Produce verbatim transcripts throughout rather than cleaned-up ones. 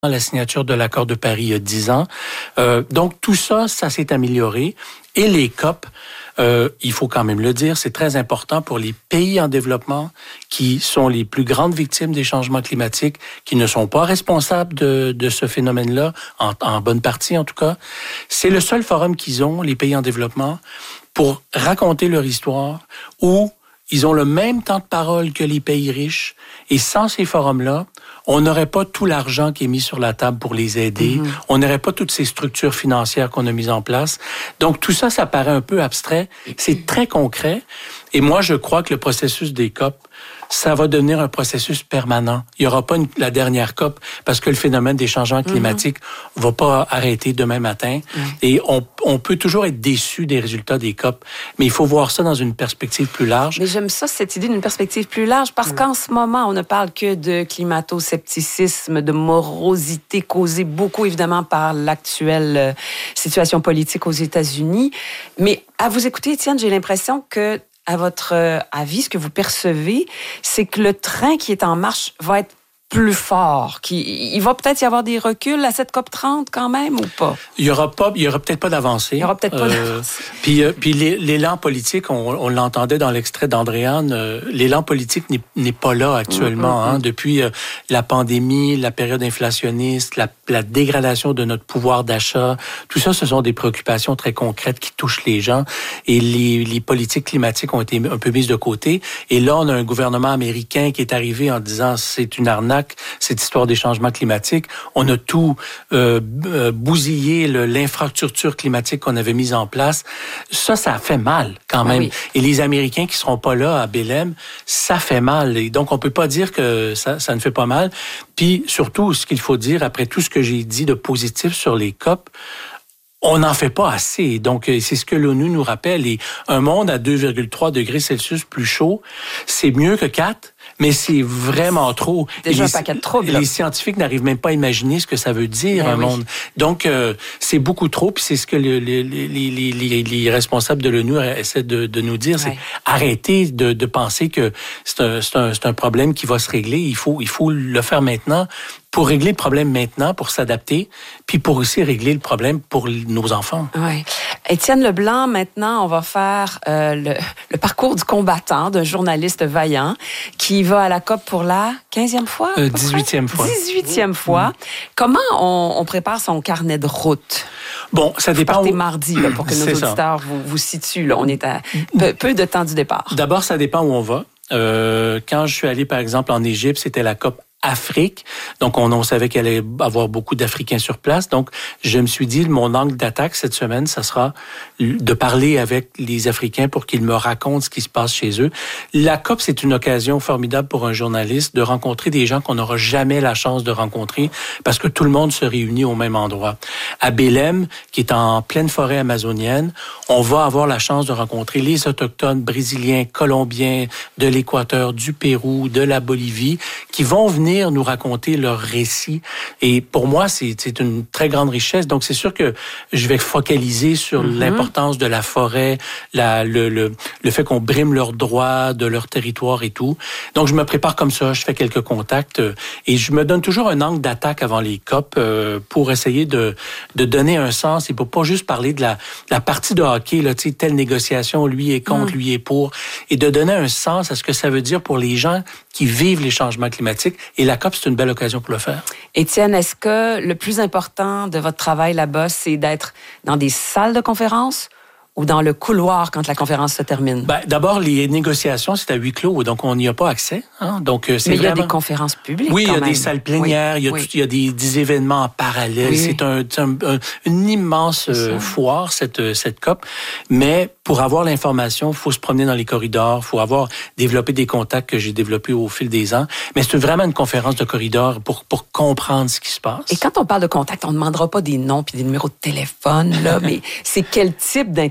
la signature de l'accord de Paris il y a dix ans. Euh, donc, tout ça, ça s'est amélioré. Et les C O P, euh, il faut quand même le dire, c'est très important pour les pays en développement qui sont les plus grandes victimes des changements climatiques, qui ne sont pas responsables de, de ce phénomène-là, en, en bonne partie en tout cas. C'est le seul forum qu'ils ont, les pays en développement, pour raconter leur histoire, où ils ont le même temps de parole que les pays riches. Et sans ces forums-là, on n'aurait pas tout l'argent qui est mis sur la table pour les aider. Mm-hmm. On n'aurait pas toutes ces structures financières qu'on a mises en place. Donc, tout ça, ça paraît un peu abstrait. C'est très concret. Et moi, je crois que le processus des C O P, ça va devenir un processus permanent. Il n'y aura pas une, la dernière C O P parce que le phénomène des changements climatiques ne mm-hmm. va pas arrêter demain matin. Mm-hmm. Et on, on peut toujours être déçu des résultats des C O P, mais il faut voir ça dans une perspective plus large. Mais j'aime ça, cette idée d'une perspective plus large, parce mm-hmm. qu'en ce moment, on ne parle que de climato-scepticisme, de morosité causée beaucoup, évidemment, par l'actuelle situation politique aux États-Unis. Mais à vous écouter, Étienne, j'ai l'impression que à votre avis, ce que vous percevez, c'est que le train qui est en marche va être plus fort. Qui, il va peut-être y avoir des reculs à cette C O P trente quand même ou pas? Il y aura pas, il y aura peut-être pas d'avancée. Il y aura peut-être pas euh, d'avancée. Puis, euh, puis l'élan politique, on, on l'entendait dans l'extrait d'Andréane, euh, l'élan politique n'est, n'est pas là actuellement. Mm-hmm. Hein, depuis euh, la pandémie, la période inflationniste, la, la dégradation de notre pouvoir d'achat, tout ça, ce sont des préoccupations très concrètes qui touchent les gens. Et les, les politiques climatiques ont été un peu mises de côté. Et là, on a un gouvernement américain qui est arrivé en disant c'est une arnaque, cette histoire des changements climatiques. On a tout euh, bousillé, le, l'infrastructure climatique qu'on avait mise en place. Ça, ça fait mal quand même. Ah oui. Et les Américains qui seront pas là à Belém, ça fait mal. Et donc, on peut pas dire que ça, ça ne fait pas mal. Puis, surtout, ce qu'il faut dire, après tout ce que j'ai dit de positif sur les C O P, on n'en fait pas assez. Donc, c'est ce que l'ONU nous rappelle. Et un monde à deux virgule trois degrés Celsius plus chaud, c'est mieux que quatre, mais c'est vraiment trop. Déjà les, un paquet de troubles. Les scientifiques n'arrivent même pas à imaginer ce que ça veut dire, ben un oui. monde. Donc, euh, c'est beaucoup trop, puis c'est ce que le, le, les, les, les, les responsables de l'ONU essaient de, de nous dire, ouais. c'est arrêter de, de penser que c'est un, c'est, un, c'est un problème qui va se régler. Il faut, il faut le faire maintenant pour régler le problème maintenant, pour s'adapter, puis pour aussi régler le problème pour nos enfants. Oui. Étienne Leblanc, maintenant, on va faire euh, le, le parcours du combattant, d'un journaliste vaillant qui va à la C O P pour la quinzième fois? Euh, dix-huitième fois. dix-huitième fois. Mmh. Comment on, on prépare son carnet de route? Bon, ça dépend. Vous partez où... mardi, là, pour que nos auditeurs vous, vous situent. Là. On est à peu, peu de temps du départ. D'abord, ça dépend où on va. Euh, quand je suis allé, par exemple, en Égypte, c'était la C O P Afrique. Donc, on, on savait qu'il allait avoir beaucoup d'Africains sur place. Donc, je me suis dit, mon angle d'attaque cette semaine, ça sera de parler avec les Africains pour qu'ils me racontent ce qui se passe chez eux. La C O P, c'est une occasion formidable pour un journaliste de rencontrer des gens qu'on n'aura jamais la chance de rencontrer parce que tout le monde se réunit au même endroit. À Belém, qui est en pleine forêt amazonienne, on va avoir la chance de rencontrer les Autochtones brésiliens, colombiens, de l'Équateur, du Pérou, de la Bolivie, qui vont venir nous raconter leurs récits. Et pour moi, c'est, c'est une très grande richesse. Donc, c'est sûr que je vais focaliser sur mm-hmm. l'importance de la forêt, la, le, le, le fait qu'on brime leurs droits, de leur territoire et tout. Donc, je me prépare comme ça. Je fais quelques contacts et je me donne toujours un angle d'attaque avant les C O P euh, pour essayer de, de donner un sens et pour pas juste parler de la, la partie de hockey, là, tu sais, telle négociation, lui est contre, mm. lui est pour, et de donner un sens à ce que ça veut dire pour les gens qui vivent les changements climatiques. Et la C O P, c'est une belle occasion pour le faire. Étienne, est-ce que le plus important de votre travail là-bas, c'est d'être dans des salles de conférence ou dans le couloir quand la conférence se termine? Ben, d'abord, les négociations, c'est à huis clos, donc on n'y a pas accès. Hein? Donc, c'est Mais il vraiment... y a des conférences publiques. Oui, quand il y a même. des salles plénières, oui. il y a, oui. tout, il y a des, des événements en parallèle. Oui. C'est, un, c'est un, un, une immense euh, foire, cette, cette C O P. Mais pour avoir l'information, il faut se promener dans les corridors, il faut avoir développé des contacts que j'ai développés au fil des ans. Mais c'est vraiment une conférence de corridor pour, pour comprendre ce qui se passe. Et quand on parle de contact, on ne demandera pas des noms puis des numéros de téléphone, là, mais c'est quel type d'interaction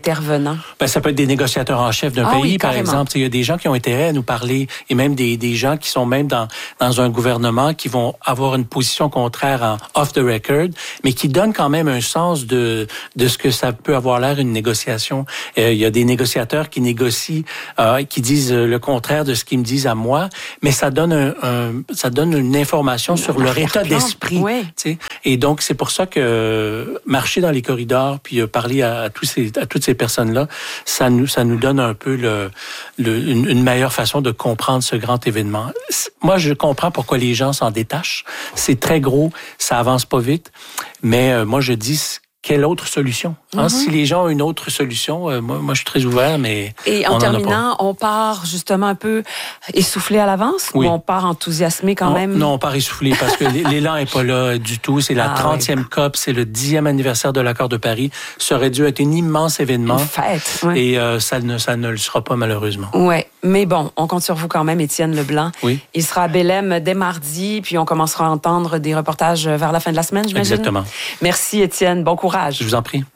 intervenants? Ben, ça peut être des négociateurs en chef d'un ah, pays, oui, par exemple. Il y a des gens qui ont intérêt à nous parler, et même des, des gens qui sont même dans, dans un gouvernement qui vont avoir une position contraire en off the record, mais qui donnent quand même un sens de, de ce que ça peut avoir l'air une négociation. Euh, il y a des négociateurs qui négocient, euh, qui disent le contraire de ce qu'ils me disent à moi, mais ça donne un, un ça donne une information sur leur état d'esprit. Oui. Tu sais. Et donc, c'est pour ça que marcher dans les corridors puis parler à, à, tous ces, à toutes ces personnes-là, ça nous, ça nous donne un peu le, le, une, une meilleure façon de comprendre ce grand événement. Moi, je comprends pourquoi les gens s'en détachent. C'est très gros, ça avance pas vite, mais euh, moi, je dis... Quelle autre solution? Hein? Mm-hmm. Si les gens ont une autre solution, euh, moi, moi, je suis très ouvert, mais Et en, en terminant, on part justement un peu essoufflé à l'avance oui. ou on part enthousiasmé quand on, même? Non, on part essoufflé parce que l'élan n'est pas là du tout. C'est la ah, trentième oui. COP, c'est le dixième anniversaire de l'accord de Paris. Ça aurait dû être un immense événement. Une fête. Oui. Et euh, ça, ne, ça ne le sera pas malheureusement. Oui, mais bon, on compte sur vous quand même, Étienne Leblanc. Oui. Il sera à Belém dès mardi, puis on commencera à entendre des reportages vers la fin de la semaine, j'imagine? Exactement. Merci, Étienne. Bon courage. Je vous en prie.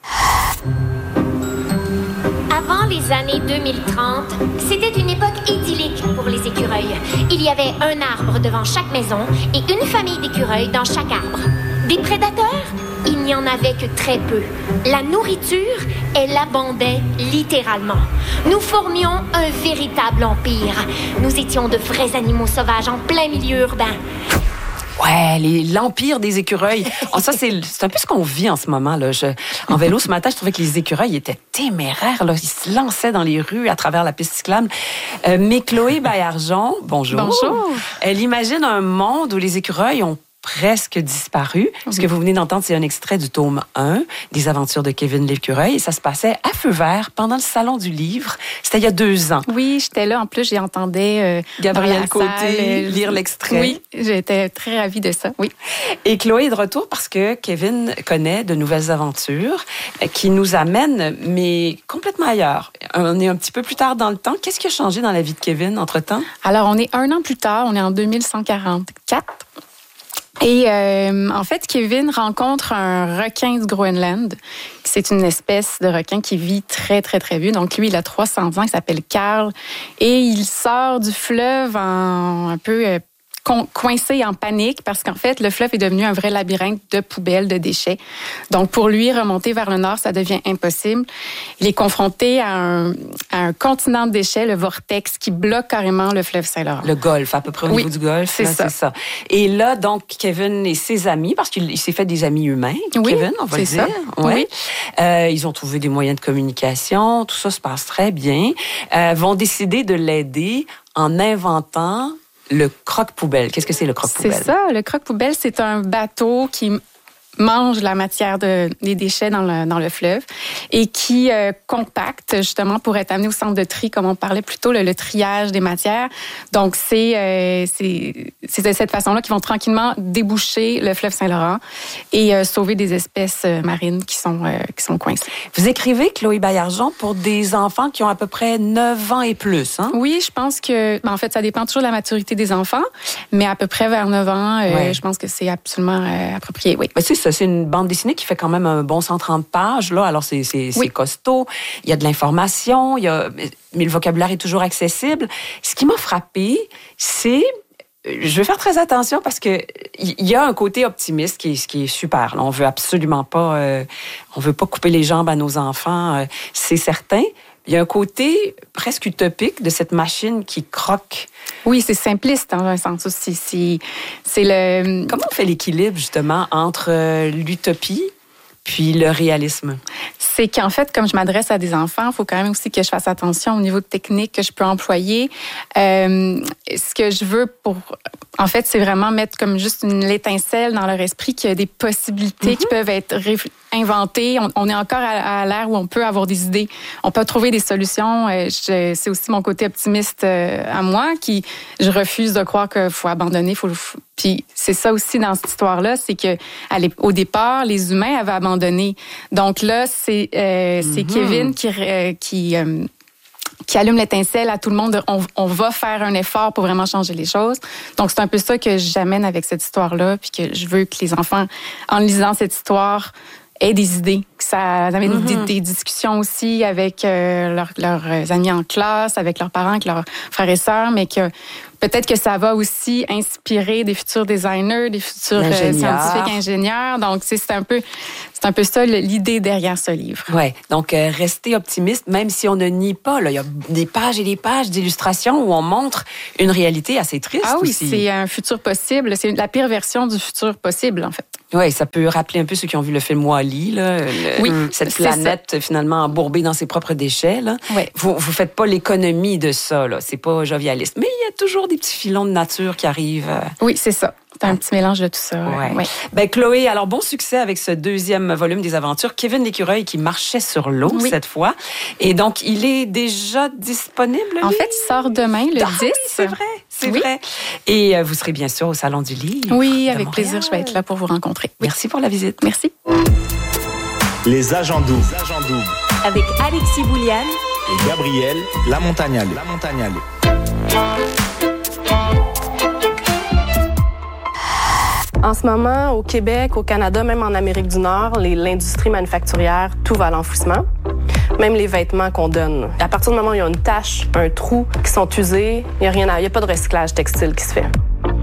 Avant les années deux mille trente, c'était une époque idyllique pour les écureuils. Il y avait un arbre devant chaque maison et une famille d'écureuils dans chaque arbre. Des prédateurs? Il n'y en avait que très peu. La nourriture, elle abondait littéralement. Nous formions un véritable empire. Nous étions de vrais animaux sauvages en plein milieu urbain. Ouais, les, l'empire des écureuils. Oh, ça, c'est, c'est un peu ce qu'on vit en ce moment. Là. Je, en vélo, ce matin, je trouvais que les écureuils étaient téméraires. Là. Ils se lançaient dans les rues à travers la piste cyclable. Euh, mais Chloé Baillargeon, bonjour. Bonjour. Elle imagine un monde où les écureuils ont presque disparu. Mm-hmm. Ce que vous venez d'entendre, c'est un extrait du tome un des aventures de Kevin l'écureuil. Et ça se passait à feu vert pendant le Salon du Livre. C'était il y a deux ans. Oui, j'étais là. En plus, j'entendais euh, Gabrielle Côté salle, lire l'extrait. Oui, j'étais très ravie de ça. Oui. Et Chloé est de retour parce que Kevin connaît de nouvelles aventures qui nous amènent, mais complètement ailleurs. On est un petit peu plus tard dans le temps. Qu'est-ce qui a changé dans la vie de Kevin entre-temps? Alors, on est un an plus tard. On est en deux mille cent quarante-quatre. Et euh, en fait, Kevin rencontre un requin du Groenland. C'est une espèce de requin qui vit très, très, très vieux. Donc, lui, il a trois cents ans, il s'appelle Carl. Et il sort du fleuve en un peu... Euh, coincé en panique parce qu'en fait, le fleuve est devenu un vrai labyrinthe de poubelles, de déchets. Donc, pour lui, remonter vers le nord, ça devient impossible. Il est confronté à un, à un continent de déchets, le vortex, qui bloque carrément le fleuve Saint-Laurent. Le Golfe, à peu près au oui, niveau du Golfe. C'est, là, ça. c'est ça. Et là, donc, Kevin et ses amis, parce qu'il s'est fait des amis humains, oui, Kevin, on va le dire. Ça. Ouais. Oui. Euh, ils ont trouvé des moyens de communication. Tout ça se passe très bien. Euh, vont décider de l'aider en inventant le croque-poubelle. Qu'est-ce que c'est, le croque-poubelle? C'est ça. Le croque-poubelle, c'est un bateau qui mange la matière de, des déchets dans le, dans le fleuve et qui euh, compacte justement pour être amené au centre de tri, comme on parlait plus tôt, le, le triage des matières. Donc, c'est, euh, c'est, c'est de cette façon-là qu'ils vont tranquillement déboucher le fleuve Saint-Laurent et euh, sauver des espèces marines qui sont, euh, qui sont coincées. Vous écrivez, Chloé Baillargeon, pour des enfants qui ont à peu près neuf ans et plus, hein? Oui, je pense que... Ben, en fait, ça dépend toujours de la maturité des enfants, mais à peu près vers neuf ans, euh, ouais. je pense que c'est absolument euh, approprié, oui. Ben, c'est ça, c'est une bande dessinée qui fait quand même un bon cent trente pages, là. Alors, c'est, c'est, c'est oui. costaud. Il y a de l'information, il y a... mais le vocabulaire est toujours accessible. Ce qui m'a frappée, c'est... Je vais faire très attention parce que il y a un côté optimiste qui est, qui est super. Là, on veut absolument pas... Euh, on veut pas couper les jambes à nos enfants, euh, c'est certain. Il y a un côté presque utopique de cette machine qui croque. Oui, c'est simpliste dans un sens aussi. C'est, c'est le... Comment on fait l'équilibre, justement, entre euh, l'utopie puis le réalisme? C'est qu'en fait, comme je m'adresse à des enfants, il faut quand même aussi que je fasse attention au niveau de technique que je peux employer. Euh, ce que je veux pour... En fait, c'est vraiment mettre comme juste une l'étincelle dans leur esprit qu'il y a des possibilités mm-hmm. qui peuvent être réf- inventées. On, on est encore à, à l'ère où on peut avoir des idées. On peut trouver des solutions. Euh, je, c'est aussi mon côté optimiste euh, à moi qui... Je refuse de croire qu'il faut abandonner. Faut, faut, puis c'est ça aussi dans cette histoire-là, c'est que au départ, les humains avaient abandonné. Donc là, c'est, euh, mm-hmm. c'est Kevin qui... Euh, qui euh, qui allume l'étincelle à tout le monde. On, on va faire un effort pour vraiment changer les choses. Donc, c'est un peu ça que j'amène avec cette histoire-là, puis que je veux que les enfants, en lisant cette histoire, aient des idées, que ça amène Mm-hmm. des, des discussions aussi avec euh, leur, leurs amis en classe, avec leurs parents, avec leurs frères et sœurs, mais que peut-être que ça va aussi inspirer des futurs designers, des futurs euh, scientifiques, ingénieurs. Donc, c'est, c'est un peu, c'est un peu ça l'idée derrière ce livre. Ouais. Donc, euh, rester optimiste, même si on ne nie pas. Là, il y a des pages et des pages d'illustrations où on montre une réalité assez triste. Ah oui, aussi. C'est un futur possible. C'est la pire version du futur possible, en fait. Oui, ça peut rappeler un peu ceux qui ont vu le film Wall-E, là, le, oui, cette planète ça. Finalement embourbée dans ses propres déchets. Là. Oui. Vous vous faites pas l'économie de ça, là. C'est pas jovialiste. Mais il y a toujours des petits filons de nature qui arrivent. Oui, c'est ça. C'est un petit mélange de tout ça. Ouais. Ouais. Ben, Chloé, alors bon succès avec ce deuxième volume des aventures. Kevin l'écureuil qui marchait sur l'eau oui. cette fois. Et donc, il est déjà disponible, En lui? fait, il sort demain, le ah, dix. Oui, c'est vrai, c'est oui. vrai. Et euh, vous serez bien sûr au Salon du Livre. Oui, avec Montréal. Plaisir, je vais être là pour vous rencontrer. Oui. Merci pour la visite. Merci. Les agents doubles. Les agents doubles. Avec Alexis Bouliane et Gabrielle Lamontagnale. Lamontagnale. En ce moment, au Québec, au Canada, même en Amérique du Nord, les, l'industrie manufacturière, tout va à l'enfouissement. Même les vêtements qu'on donne. À partir du moment où il y a une tache, un trou, qui sont usés, il n'y a rien à, il n'y a pas de recyclage textile qui se fait.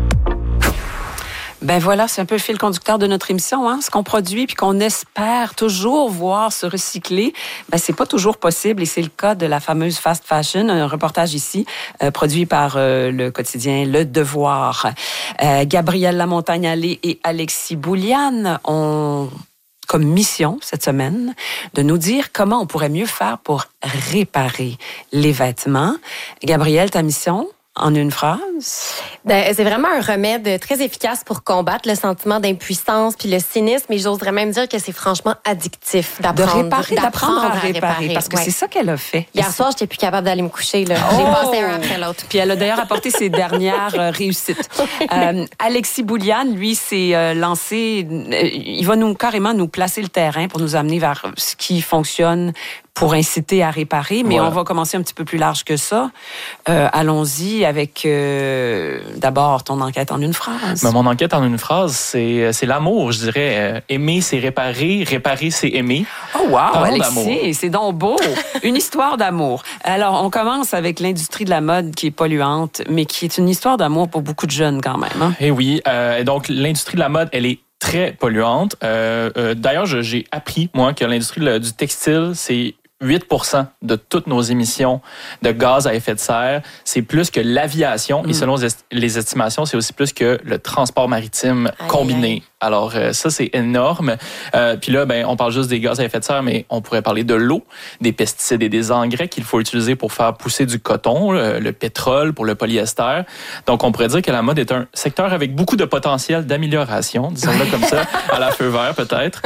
Ben voilà, c'est un peu le fil conducteur de notre émission, hein. Ce qu'on produit puis qu'on espère toujours voir se recycler, ben c'est pas toujours possible et c'est le cas de la fameuse fast fashion. Un reportage ici euh, produit par euh, le quotidien Le Devoir. Euh, Gabrielle Lamontagnale et Alexis Bouliane ont comme mission cette semaine de nous dire comment on pourrait mieux faire pour réparer les vêtements. Gabrielle, ta mission? En une phrase? Ben, c'est vraiment un remède très efficace pour combattre le sentiment d'impuissance puis le cynisme. Et j'oserais même dire que c'est franchement addictif d'apprendre, de réparer, d'apprendre, d'apprendre à, à réparer, réparer. Parce que ouais. c'est ça qu'elle a fait. Hier soir, j'étais plus capable d'aller me coucher. Là. Oh! J'ai passé un après l'autre. Puis elle a d'ailleurs apporté ses dernières euh, réussites. Euh, Alexis Bouliane, lui, s'est euh, lancé. Euh, il va nous carrément nous placer le terrain pour nous amener vers ce qui fonctionne pour inciter à réparer, mais voilà. On va commencer un petit peu plus large que ça. Euh, allons-y avec euh, d'abord ton enquête en une phrase. Ben, mon enquête en une phrase, c'est, c'est l'amour, je dirais. Euh, aimer, c'est réparer. Réparer, c'est aimer. Oh wow, Parlons Alexis, d'amour. C'est donc beau. Une histoire d'amour. Alors, on commence avec l'industrie de la mode qui est polluante, mais qui est une histoire d'amour pour beaucoup de jeunes quand même. Hein? Eh oui. Euh, donc, l'industrie de la mode, elle est très polluante. Euh, euh, d'ailleurs, je, j'ai appris, moi, que l'industrie le, du textile, c'est huit pour cent de toutes nos émissions de gaz à effet de serre. C'est plus que l'aviation. Mmh. Et selon les estimations, c'est aussi plus que le transport maritime aïe, combiné. Aïe. Alors, euh, ça, c'est énorme. Euh, puis là, ben, on parle juste des gaz à effet de serre, mais on pourrait parler de l'eau, des pesticides et des engrais qu'il faut utiliser pour faire pousser du coton, le, le pétrole pour le polyester. Donc, on pourrait dire que la mode est un secteur avec beaucoup de potentiel d'amélioration, disons-le comme ça, à la feu vert peut-être.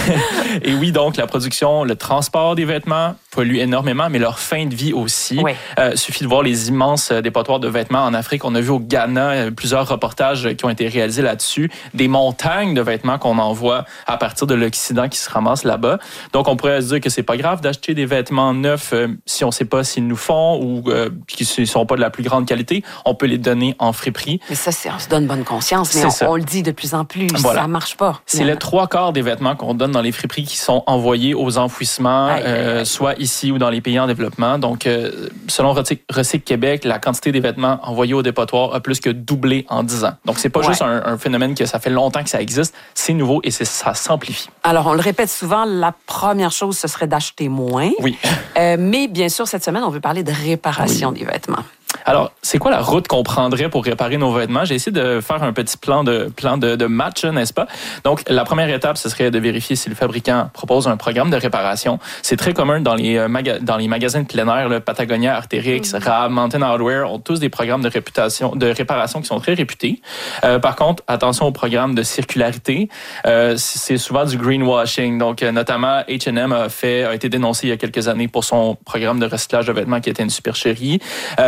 Et oui, donc, la production, le transport des vêtements polluent énormément, mais leur fin de vie aussi. Oui. Euh, suffit de voir les immenses dépotoirs de vêtements en Afrique. On a vu au Ghana plusieurs reportages qui ont été réalisés là-dessus, des montagnes de vêtements qu'on envoie à partir de l'Occident qui se ramassent là-bas. Donc, on pourrait se dire que c'est pas grave d'acheter des vêtements neufs euh, si on sait pas s'ils nous font ou euh, qu'ils ne sont pas de la plus grande qualité. On peut les donner en friperie. Mais ça, c'est, on se donne bonne conscience, mais on, on le dit de plus en plus. Voilà. Ça marche pas. C'est les trois quarts des vêtements qu'on donne dans les friperies qui sont envoyés aux enfouissements, aïe, euh, aïe, aïe. soit ici ou dans les pays en développement. Donc, euh, selon Recycle Québec, la quantité des vêtements envoyés au dépotoir a plus que doublé en dix ans. Donc, c'est pas ouais. juste un, un phénomène que ça fait longtemps que ça existe, c'est nouveau et c'est, ça s'amplifie. Alors, on le répète souvent, la première chose, ce serait d'acheter moins. Oui. Euh, mais bien sûr, cette semaine, on veut parler de réparation oui. des vêtements. Alors, c'est quoi la route qu'on prendrait pour réparer nos vêtements? J'ai essayé de faire un petit plan de plan de, de match, n'est-ce pas? Donc, la première étape, ce serait de vérifier si le fabricant propose un programme de réparation. C'est très commun dans les, euh, maga- dans les magasins de plein air, là, Patagonia, Arc'teryx, mmh. Rab, Mountain Hardwear ont tous des programmes de réputation, de réparation qui sont très réputés. Euh, par contre, attention au programme de circularité. Euh, c'est souvent du greenwashing. Donc, euh, notamment, H and M a fait, a été dénoncé il y a quelques années pour son programme de recyclage de vêtements qui était une supercherie. Euh, donc,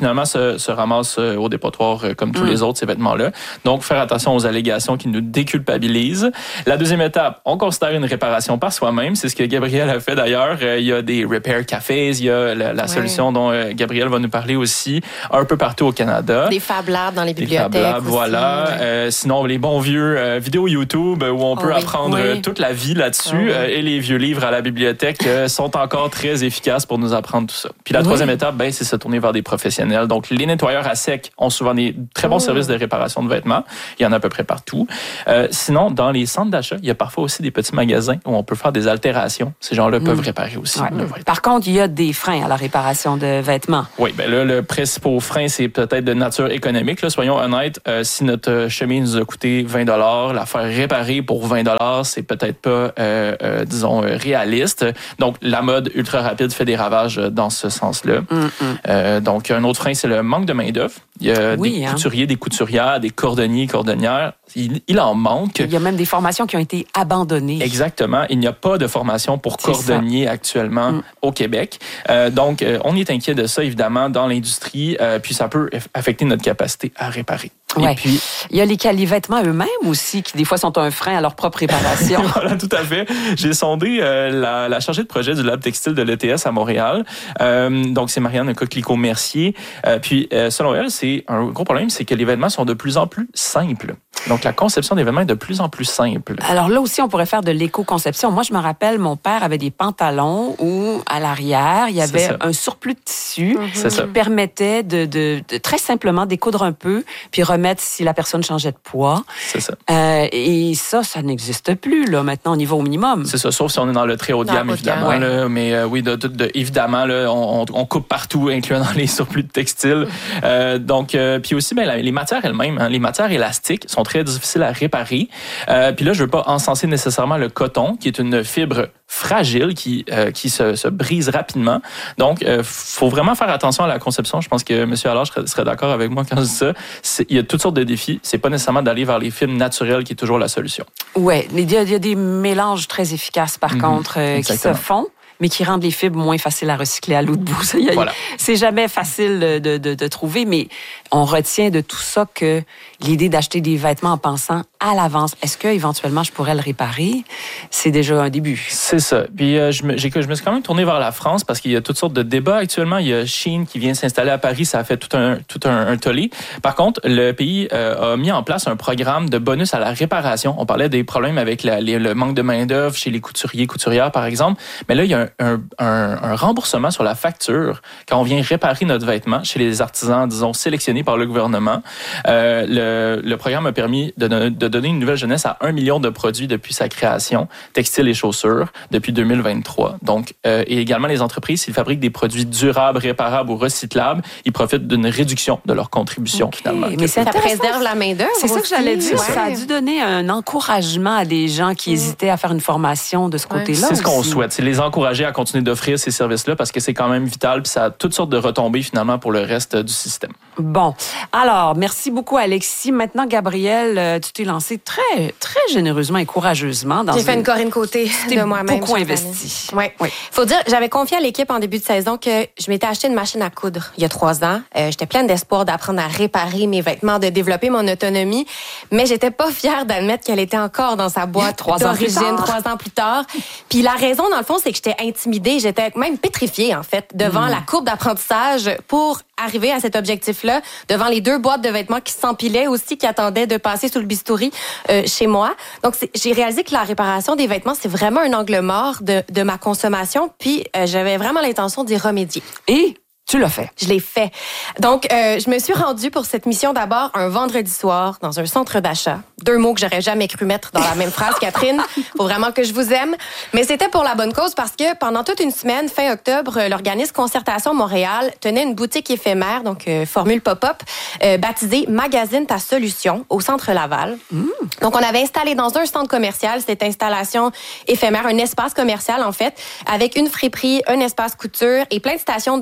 finalement se, se ramassent au dépotoir comme tous mmh. les autres, ces vêtements-là. Donc, faire attention aux allégations qui nous déculpabilisent. La deuxième étape, on considère une réparation par soi-même. C'est ce que Gabrielle a fait d'ailleurs. Il y a des repair cafés, il y a la, la ouais. solution dont Gabrielle va nous parler aussi, un peu partout au Canada. Des Fab Labs dans les bibliothèques. Des Fab Labs, aussi. voilà. Ouais. Euh, sinon, les bons vieux euh, vidéos YouTube où on peut oh oui. apprendre oui. toute la vie là-dessus. Oh oui. euh, et les vieux livres à la bibliothèque euh, sont encore très efficaces pour nous apprendre tout ça. Puis la oui. troisième étape, ben, c'est se tourner vers des professionnels. Donc, les nettoyeurs à sec ont souvent des très bons oh. services de réparation de vêtements. Il y en a à peu près partout. Euh, sinon, dans les centres d'achat, il y a parfois aussi des petits magasins où on peut faire des altérations. Ces gens-là mmh. peuvent réparer aussi. Ouais. Par contre, il y a des freins à la réparation de vêtements. Oui, ben là, le principal frein, c'est peut-être de nature économique. Là, soyons honnêtes, euh, si notre chemise nous a coûté vingt dollars, la faire réparer pour vingt dollars, c'est peut-être pas, euh, euh, disons, euh, réaliste. Donc, la mode ultra rapide fait des ravages dans ce sens-là. Mmh. Euh, donc, un autre frein, c'est le manque de main-d'œuvre. Il y a oui, des hein. couturiers, des couturières, des cordonniers, cordonnières. Il, il en manque. Il y a même des formations qui ont été abandonnées. Exactement. Il n'y a pas de formation pour c'est cordonniers ça. actuellement mm. au Québec. Euh, donc, euh, on est inquiet de ça, évidemment, dans l'industrie. Euh, puis, ça peut affecter notre capacité à réparer. Ouais. Et puis, il y a les, les vêtements eux-mêmes aussi qui, des fois, sont un frein à leur propre réparation. Voilà, tout à fait. J'ai sondé euh, la, la chargée de projet du Lab Textile de l'E T S à Montréal. Euh, donc, c'est Marianne Coquelicot-Mercier. Euh, puis, euh, selon elle, c'est un gros problème, c'est que les vêtements sont de plus en plus simples. Donc, la conception des vêtements est de plus en plus simple. Alors là aussi, on pourrait faire de l'éco-conception. Moi, je me rappelle, mon père avait des pantalons où, à l'arrière, il y avait un surplus de tissu mm-hmm. qui ça. permettait de, de, de très simplement découdre un peu, puis remettre si la personne changeait de poids. C'est ça. Euh, et ça, ça n'existe plus, là. Maintenant, on y va au minimum. C'est ça, sauf si on est dans le très haut de gamme, évidemment. Ouais. Là, mais euh, oui, de, de, de, évidemment, là, on, on coupe partout, incluant dans les surplus de textiles. Euh, donc, euh, puis aussi, ben, les matières elles-mêmes, hein, les matières élastiques sont très difficiles à réparer. Euh, puis là, je veux pas encenser nécessairement le coton, qui est une fibre fragile qui euh, qui se, se brise rapidement. Donc, euh, faut vraiment faire attention à la conception. Je pense que M. Allard serait, serait d'accord avec moi quand je dis ça. C'est, il y a toutes sortes de défis. C'est pas nécessairement d'aller vers les fibres naturelles qui est toujours la solution. Ouais, il y a, il y a des mélanges très efficaces par mm-hmm. contre euh, qui se font, mais qui rendent les fibres moins faciles à recycler à l'eau de bout. Ça, y a, voilà. C'est jamais facile de, de, de trouver, mais on retient de tout ça que l'idée d'acheter des vêtements en pensant à l'avance, est-ce que éventuellement je pourrais le réparer? C'est déjà un début. C'est ça. Puis euh, je, me, j'ai, je me suis quand même tourné vers la France parce qu'il y a toutes sortes de débats actuellement. Il y a Shein qui vient s'installer à Paris, ça a fait tout un, tout un, un tollé. Par contre, le pays euh, a mis en place un programme de bonus à la réparation. On parlait des problèmes avec la, les, le manque de main-d'œuvre chez les couturiers, couturières, par exemple. Mais là, il y a un, un, un, un remboursement sur la facture quand on vient réparer notre vêtement chez les artisans, disons, sélectionnés par le gouvernement. Euh, le, le programme a permis de, de donner une nouvelle jeunesse à un million de produits depuis sa création, textiles et chaussures, depuis deux mille vingt-trois. Donc, euh, et également les entreprises, s'ils fabriquent des produits durables, réparables ou recyclables, ils profitent d'une réduction de leur contribution, okay. finalement. Mais ça préserve la main-d'œuvre. C'est ça que j'allais dire. Ouais. Ça a dû donner un encouragement à des gens qui hésitaient à faire une formation de ce ouais. côté-là. C'est ce qu'on souhaite. C'est les encourager à continuer d'offrir ces services-là parce que c'est quand même vital puis ça a toutes sortes de retombées, finalement, pour le reste du système. Bon. Alors, merci beaucoup, Alexis. Maintenant, Gabrielle, tu t'es lancée très, très généreusement et courageusement dans J'ai fait une Corinne Côté de moi-même. Beaucoup investi. Oui. Oui. Faut dire, j'avais confié à l'équipe en début de saison que je m'étais acheté une machine à coudre il y a trois ans. Euh, j'étais pleine d'espoir d'apprendre à réparer mes vêtements, de développer mon autonomie, mais j'étais pas fière d'admettre qu'elle était encore dans sa boîte trois d'origine ans trois ans plus tard. Puis la raison, dans le fond, c'est que j'étais intimidée. J'étais même pétrifiée, en fait, devant mmh. la courbe d'apprentissage pour arriver à cet objectif-là, devant les deux boîtes de vêtements qui s'empilaient aussi, qui attendaient de passer sous le bistouri euh, chez moi. Donc, c'est, j'ai réalisé que la réparation des vêtements, c'est vraiment un angle mort de, de ma consommation, puis euh, j'avais vraiment l'intention d'y remédier. Et tu l'as fait. Je l'ai fait. Donc, euh, je me suis rendue pour cette mission d'abord un vendredi soir dans un centre d'achat. Deux mots que j'aurais jamais cru mettre dans la même phrase, Catherine. Faut vraiment que je vous aime. Mais c'était pour la bonne cause parce que pendant toute une semaine, fin octobre, l'organisme Concertation Montréal tenait une boutique éphémère, donc euh, formule pop-up, euh, baptisée Magazine ta solution au centre Laval. Mm. Donc, on avait installé dans un centre commercial cette installation éphémère, un espace commercial en fait, avec une friperie, un espace couture et plein de stations de démonstration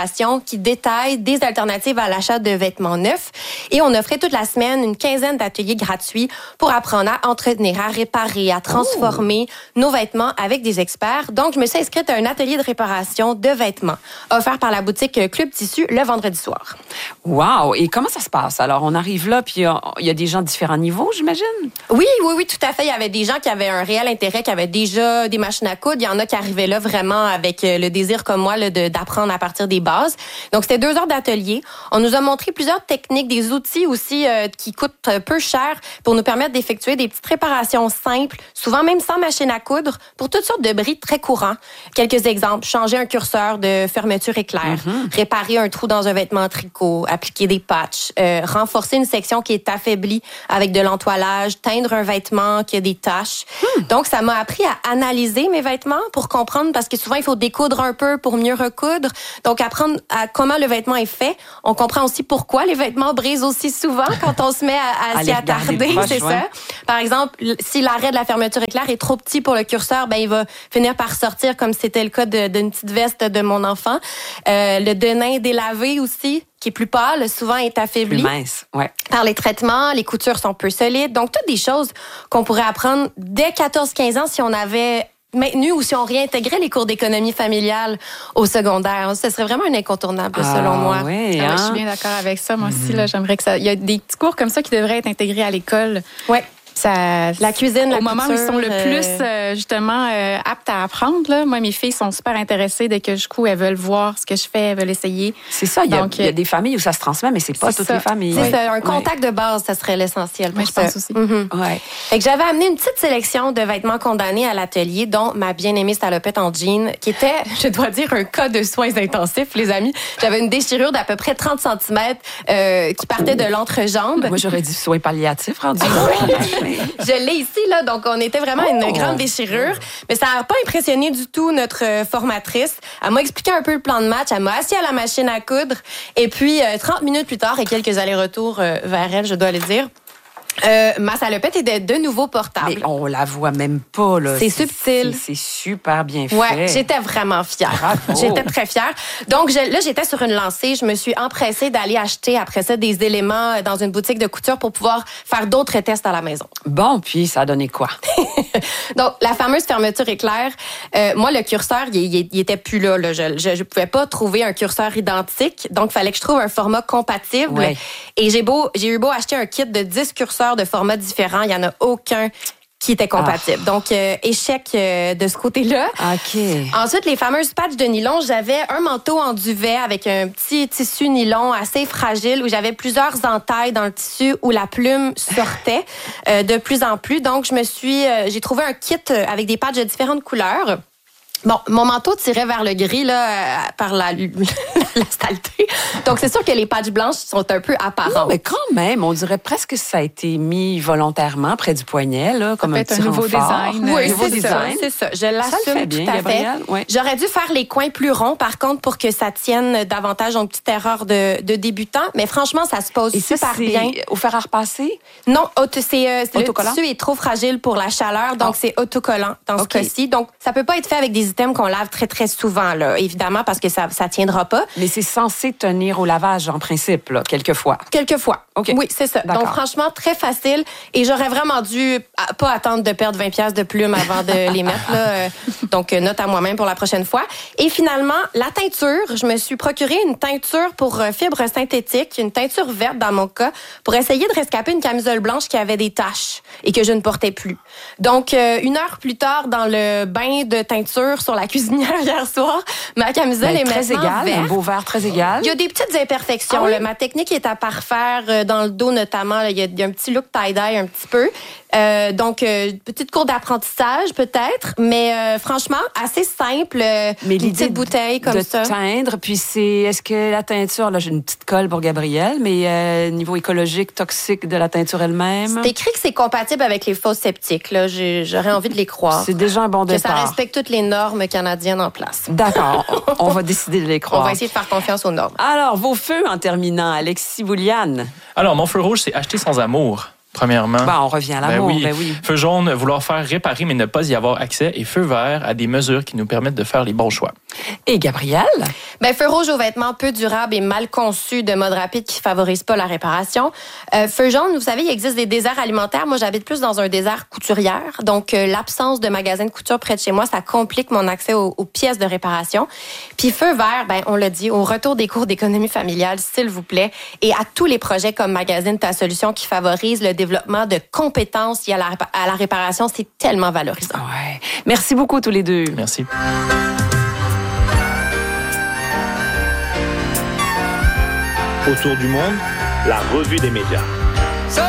réparation qui détaille des alternatives à l'achat de vêtements neufs. Et on offrait toute la semaine une quinzaine d'ateliers gratuits pour apprendre à entretenir, à réparer, à transformer oh. nos vêtements avec des experts. Donc, je me suis inscrite à un atelier de réparation de vêtements offert par la boutique Club Tissu le vendredi soir. Wow! Et comment ça se passe? Alors, on arrive là, puis il y a des gens de différents niveaux, j'imagine? Oui, oui, oui, tout à fait. Il y avait des gens qui avaient un réel intérêt, qui avaient déjà des machines à coudre. Il y en a qui arrivaient là vraiment avec le désir, comme moi, là, de, d'apprendre à partir des bases. Donc, c'était deux heures d'atelier. On nous a montré plusieurs techniques, des outils aussi euh, qui coûtent peu cher pour nous permettre d'effectuer des petites réparations simples, souvent même sans machine à coudre, pour toutes sortes de bris très courants. Quelques exemples. Changer un curseur de fermeture éclair, mm-hmm. réparer un trou dans un vêtement tricot, appliquer des patchs, euh, renforcer une section qui est affaiblie avec de l'entoilage, teindre un vêtement qui a des taches. Mm. Donc, ça m'a appris à analyser mes vêtements pour comprendre, parce que souvent, il faut découdre un peu pour mieux recoudre. Donc, apprendre à comment le vêtement est fait. On comprend aussi pourquoi les vêtements brisent aussi souvent quand on se met à, à, à s'y attarder. Proches, c'est ouais. ça. Par exemple, si l'arrêt de la fermeture éclair est trop petit pour le curseur, ben il va finir par sortir, comme c'était le cas de, d'une petite veste de mon enfant. Euh, le denim délavé aussi, qui est plus pâle, souvent est affaibli. Plus mince, ouais. Par les traitements, les coutures sont peu solides. Donc, toutes des choses qu'on pourrait apprendre dès quatorze quinze ans si on avait maintenu ou si on réintégrait les cours d'économie familiale au secondaire. Ce serait vraiment un incontournable, ah, selon moi. Oui, ah, hein? Je suis bien d'accord avec ça. Moi aussi, là, j'aimerais que ça... Il y a des petits cours comme ça qui devraient être intégrés à l'école. Oui. Ça, la cuisine, au la moment couture, où ils sont le plus euh, justement euh, aptes à apprendre. Là. Moi, mes filles sont super intéressées dès que je couds, elles veulent voir ce que je fais, elles veulent essayer. C'est ça. Il y, Donc, y a des familles où ça se transmet, mais c'est pas c'est toutes ça. les familles. C'est ça. Un contact ouais. de base, ça serait l'essentiel. Pour oui, je pense aussi. Mm-hmm. Ouais. Fait que j'avais amené une petite sélection de vêtements condamnés à l'atelier, dont ma bien-aimée salopette en jean, qui était, je dois dire, un cas de soins intensifs, les amis. J'avais une déchirure d'à peu près trente centimètres euh, qui partait de l'entrejambe. Moi, j'aurais dit soins palliatifs rendu. Je l'ai ici, là, donc on était vraiment oh. une grande déchirure. Mais ça n'a pas impressionné du tout notre formatrice. Elle m'a expliqué un peu le plan de match. Elle m'a assis à la machine à coudre. Et puis, euh, trente minutes plus tard, et quelques allers-retours euh, vers elle, je dois le dire, Euh, ma salopette est de, de nouveau portable. Mais on la voit même pas, là. C'est, c'est subtil. C'est, c'est super bien fait. Ouais, j'étais vraiment fière. Bravo. J'étais très fière. Donc, je, là, j'étais sur une lancée. Je me suis empressée d'aller acheter après ça des éléments dans une boutique de couture pour pouvoir faire d'autres tests à la maison. Bon, puis ça a donné quoi? Donc, la fameuse fermeture éclair. Euh, moi, le curseur, il, il, il était plus là. là. Je, je, je pouvais pas trouver un curseur identique. Donc, il fallait que je trouve un format compatible. Ouais. Et j'ai beau, j'ai eu beau acheter un kit de dix curseurs de formats différents, il n'y en a aucun qui était compatible. Ah. Donc, euh, échec euh, de ce côté-là. OK. Ensuite, les fameuses patchs de nylon, j'avais un manteau en duvet avec un petit tissu nylon assez fragile où j'avais plusieurs entailles dans le tissu où la plume sortait euh, de plus en plus. Donc, je me suis, euh, j'ai trouvé un kit avec des patchs de différentes couleurs. Bon, mon manteau tirait vers le gris là euh, par la, la saleté. Donc, c'est sûr que les patchs blanches sont un peu apparentes. Non, mais quand même, on dirait presque que ça a été mis volontairement près du poignet, là, comme un petit un nouveau renfort. design. Oui, un nouveau c'est design. ça, c'est ça. Je l'assume bien, tout à Gabrielle. fait. Ouais. J'aurais dû faire les coins plus ronds, par contre, pour que ça tienne davantage. Une petite erreur de, de débutant. Mais franchement, ça se pose Et ça, super c'est bien. Au fer à repasser? Non, auto, c'est, euh, c'est le tissu est trop fragile pour la chaleur, donc oh. c'est autocollant dans ce okay. cas-ci. Donc, ça peut pas être fait avec des items qu'on lave très, très souvent, là, évidemment, parce que ça ça tiendra pas. Mais c'est censé tenir au lavage, en principe, là, quelquefois. Quelquefois. Okay. Oui, c'est ça. D'accord. Donc, franchement, très facile. Et j'aurais vraiment dû pas attendre de perdre vingt piastres de plumes avant de les mettre, là. Donc, note à moi-même pour la prochaine fois. Et finalement, la teinture. Je me suis procuré une teinture pour fibres synthétiques, une teinture verte dans mon cas, pour essayer de rescaper une camisole blanche qui avait des taches et que je ne portais plus. Donc, une heure plus tard, dans le bain de teinture sur la cuisinière hier soir, ma camisole ben, est très maintenant égale, verte. Un beau vert très égal. Il y a des petites imperfections. Ah oui? Là. Ma technique est à parfaire dans le dos notamment. Là. Il, y a, il y a un petit look tie-dye un petit peu. Euh, donc, euh, petite cours d'apprentissage peut-être, mais euh, franchement, assez simple. Euh, mais une petite bouteille comme de ça. De teindre, puis c'est... Est-ce que la teinture... Là, j'ai une petite colle pour Gabrielle, mais euh, niveau écologique, toxique de la teinture elle-même... C'est écrit que c'est compatible avec les fosses septiques. Là. J'ai, j'aurais envie de les croire. C'est déjà un bon que départ. Que ça respecte toutes les normes canadiennes en place. D'accord. On va décider de les croire. On va essayer de faire confiance aux normes. Alors, vos feux en terminant, Alexis Bouliane. Alors, mon feu rouge, c'est acheter sans amour. Premièrement. Ben, on revient à l'amour. Ben oui. Ben oui. Feu jaune, vouloir faire réparer mais ne pas y avoir accès. Et feu vert, à des mesures qui nous permettent de faire les bons choix. Et Gabrielle? Ben, feu rouge aux vêtements peu durables et mal conçus de mode rapide qui favorisent pas la réparation. Euh, feu jaune, vous savez, il existe des déserts alimentaires. Moi, j'habite plus dans un désert couturière. Donc, euh, l'absence de magasins de couture près de chez moi, ça complique mon accès aux, aux pièces de réparation. Puis feu vert, ben, on l'a dit, au retour des cours d'économie familiale, s'il vous plaît, et à tous les projets comme Magazine Ta Solution qui favorisent le développement de compétences liées à la, à la réparation, c'est tellement valorisant. Ouais. Merci beaucoup tous les deux. Merci. Autour du monde, la revue des médias.